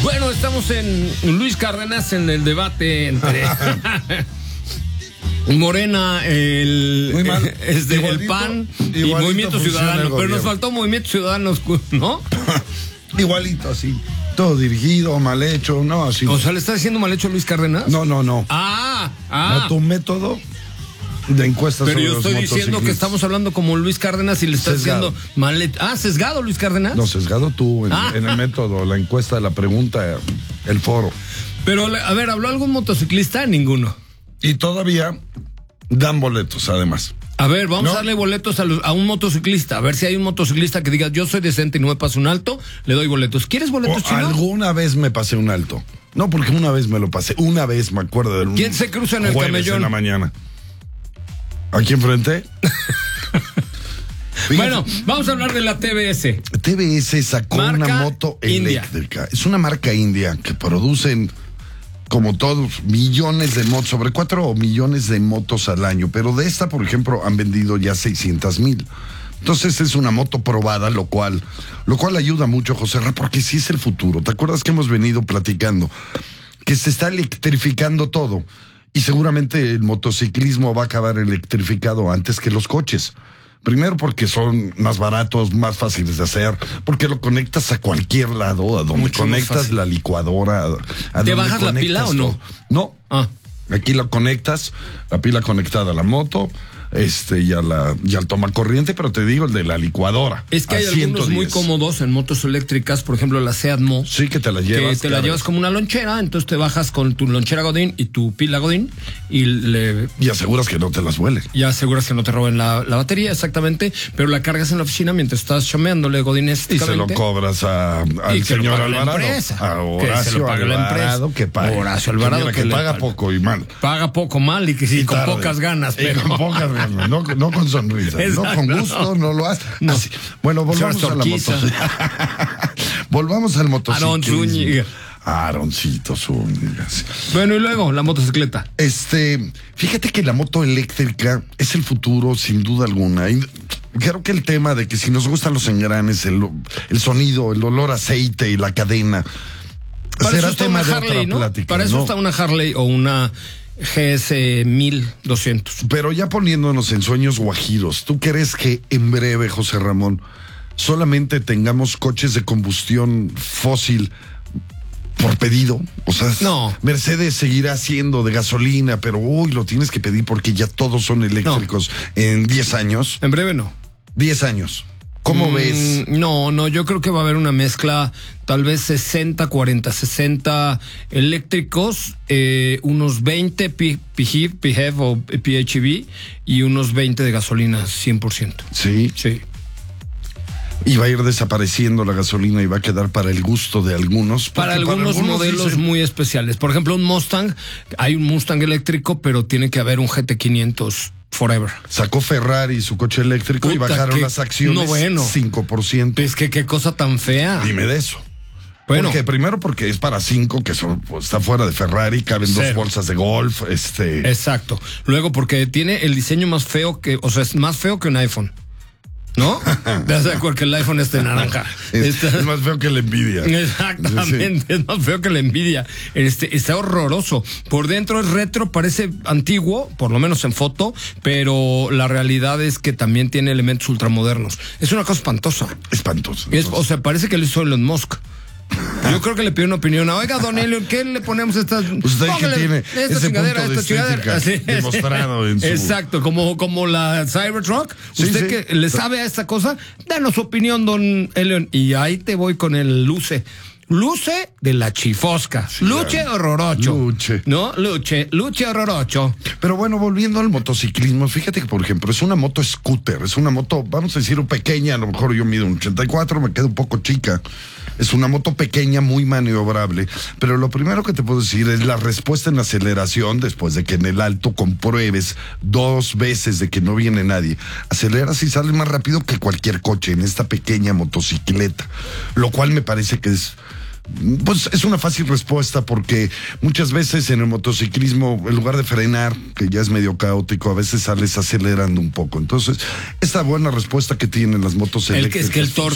Bueno, estamos en Luis Cárdenas en el debate entre Morena, el PAN y Movimiento Ciudadano. Pero nos faltó Movimiento Ciudadano, ¿no? Igualito, así. Todo dirigido, mal hecho, ¿no? Así. O sea, ¿le está diciendo mal hecho a Luis Cárdenas? No. A tu método de encuestas. Pero yo estoy diciendo que estamos hablando como Luis Cárdenas y le está diciendo mal hecho. ¿Sesgado Luis Cárdenas? No, sesgado tú en el método, la encuesta, la pregunta, el foro. Pero, a ver, ¿habló algún motociclista? Ninguno. Y todavía dan boletos, además. A ver, vamos a darle boletos a un motociclista. A ver si hay un motociclista que diga, yo soy decente y no me paso un alto, le doy boletos. ¿Quieres boletos, Chino? Alguna vez me pasé un alto. No, porque una vez me lo pasé. Una vez me acuerdo de un ¿Quién se cruza en el camellón? En la mañana. ¿Aquí enfrente? Bueno, vamos a hablar de la TBS. TBS sacó una moto eléctrica. Es una marca india que producen, como todos, millones de motos, sobre 4 millones de motos al año. Pero de esta, por ejemplo, han vendido ya 600,000. Entonces es una moto probada, lo cual ayuda mucho, José Ra, porque sí es el futuro. ¿Te acuerdas que hemos venido platicando que se está electrificando todo? Y seguramente el motociclismo va a acabar electrificado antes que los coches. Primero porque son más baratos, más fáciles de hacer, porque lo conectas a cualquier lado, a donde mucho conectas la licuadora. ¿Te bajas la pila o no? No. Aquí la conectas, la pila conectada a la moto, y al tomacorriente, pero te digo, el de la licuadora. Es que hay algunos muy cómodos en motos eléctricas, por ejemplo la Seat Mó. Sí, que te la llevas. Que te la llevas como una lonchera, entonces te bajas con tu lonchera Godín y tu pila Godín y aseguras que no te las huelen. Y aseguras que no te roben la batería, exactamente, pero la cargas en la oficina mientras estás chameándole Godín. Y se lo cobras al señor Alvarado. A Horacio Alvarado, que paga. Horacio Alvarado, que paga poco y mal. Paga poco mal y que sí, con pocas ganas. Pero con pocas ganas. No con sonrisa, no con gusto, no lo hace. No. Así. Bueno, volvamos a la moto. Volvamos al motociclismo. Aarón Zúñiga. Aaroncito Zúñiga. Bueno, y luego, la motocicleta. Fíjate que la moto eléctrica es el futuro, sin duda alguna. Y creo que el tema de que si nos gustan los engranes, el sonido, el olor a aceite y la cadena, será tema de otra plática. Para eso está una Harley o una GS 1200. Pero ya poniéndonos en sueños guajiros, ¿tú crees que en breve, José Ramón, solamente tengamos coches de combustión fósil por pedido? O sea, no. Mercedes seguirá siendo de gasolina, pero hoy lo tienes que pedir porque ya todos son eléctricos en 10 años. En breve no. 10 años. ¿Cómo ves? No, yo creo que va a haber una mezcla, tal vez 60 eléctricos, unos 20 PHEV o PHEV y unos 20 de gasolina 100%. Sí. Y va a ir desapareciendo la gasolina y va a quedar para el gusto de algunos. Para algunos modelos muy especiales. Por ejemplo, un Mustang, hay un Mustang eléctrico, pero tiene que haber un GT500 Forever. Sacó Ferrari su coche eléctrico y bajaron las acciones 5%. Es que qué cosa tan fea. Dime de eso. Bueno. Primero porque es para 5, que está fuera de Ferrari, caben 2 bolsas de golf. Exacto. Luego porque tiene el diseño más feo es más feo que un iPhone. ¿No? Ya sé porque el iPhone es de naranja. Es más feo que la Nvidia. Exactamente, sí. Es más feo que la Nvidia. Está horroroso. Por dentro es retro, parece antiguo, por lo menos en foto, pero la realidad es que también tiene elementos ultramodernos. Es una cosa espantosa. Espantosa. Parece que lo hizo Elon Musk. Yo creo que le pidió una opinión. Oiga, don Elon, ¿qué le ponemos estas? Usted que tiene esta chingadera, punto de estética demostrado en su... Exacto, como la Cybertruck. Usted que le sabe a esta cosa, danos su opinión, don Elon. Y ahí te voy con el Luce de la chifosca. Sí, Luche horrorocho. ¿No? Luche horrorocho. Pero bueno, volviendo al motociclismo, fíjate que, por ejemplo, es una moto scooter, es una moto, vamos a decir, pequeña, a lo mejor yo mido un 84, me quedo un poco chica. Es una moto pequeña, muy maniobrable, pero lo primero que te puedo decir es la respuesta en aceleración, después de que en el alto compruebes 2 veces de que no viene nadie. Aceleras y sales más rápido que cualquier coche en esta pequeña motocicleta, lo cual me parece que es una fácil respuesta, porque muchas veces en el motociclismo, en lugar de frenar, que ya es medio caótico, a veces sales acelerando un poco. Entonces, esta buena respuesta que tienen las motos eléctricas. Es que el torque